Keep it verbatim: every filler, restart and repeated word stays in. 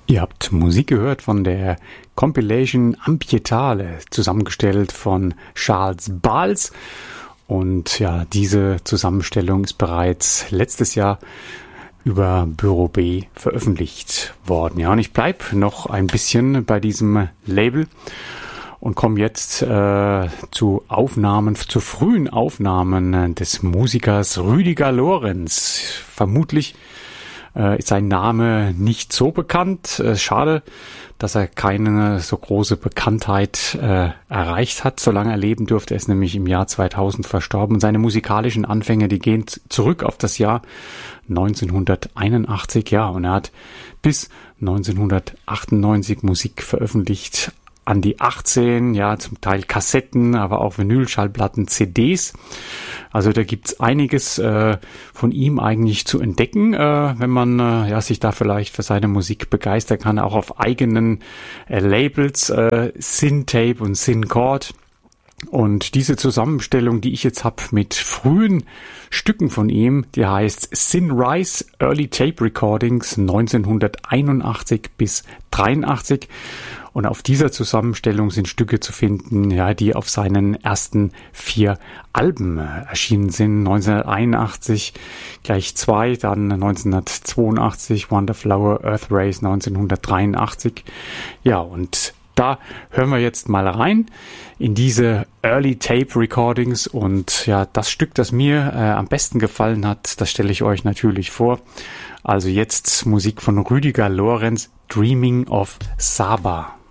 Ihr habt Musik gehört von der Compilation Ampietale, zusammengestellt von Charles Bals. Und ja, diese Zusammenstellung ist bereits letztes Jahr über Büro B veröffentlicht worden. Ja, und ich bleib noch ein bisschen bei diesem Label und komme jetzt äh, zu Aufnahmen, zu frühen Aufnahmen des Musikers Rüdiger Lorenz. Vermutlich äh, ist sein Name nicht so bekannt. Äh, schade, dass er keine so große Bekanntheit äh, erreicht hat, solange er leben durfte. Er ist nämlich im Jahr zweitausend verstorben. Seine musikalischen Anfänge, die gehen zurück auf das Jahr neunzehnhunderteinundachtzig. Ja, und er hat bis neunzehnhundertachtundneunzig Musik veröffentlicht. An die achtzehn, ja, zum Teil Kassetten, aber auch Vinylschallplatten, C Ds. Also da gibt's einiges äh, von ihm eigentlich zu entdecken, äh, wenn man äh, ja sich da vielleicht für seine Musik begeistern kann, auch auf eigenen äh, Labels, äh, Syntape und Synchord. Und diese Zusammenstellung, die ich jetzt habe mit frühen Stücken von ihm, die heißt Synrise Early Tape Recordings neunzehnhunderteinundachtzig bis dreiundachtzig. Und auf dieser Zusammenstellung sind Stücke zu finden, ja, die auf seinen ersten vier Alben erschienen sind. neunzehnhunderteinundachtzig gleich zwei, dann neunzehnhundertzweiundachtzig Wonderflower, Earth Race neunzehnhundertdreiundachtzig. Ja, und da hören wir jetzt mal rein in diese Early Tape Recordings. Und ja, das Stück, das mir äh, am besten gefallen hat, das stelle ich euch natürlich vor. Also jetzt Musik von Rüdiger Lorenz, Dreaming of Saba.